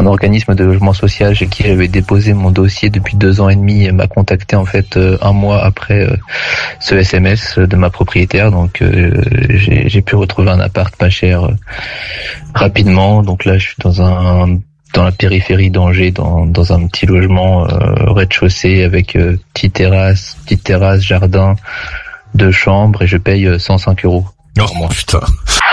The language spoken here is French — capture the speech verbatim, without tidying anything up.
un organisme de logement social chez qui j'avais déposé mon dossier depuis deux ans et demi m'a contacté en fait euh, un mois après euh, ce S M S de ma propriétaire. Donc euh, j'ai, j'ai pu retrouver un appart pas cher euh, rapidement. Donc là, je suis dans un dans la périphérie d'Angers, dans dans un petit logement euh, rez-de-chaussée avec euh, petite terrasse, petite terrasse, jardin, deux chambres et je paye cent cinq euros. Oh mon putain.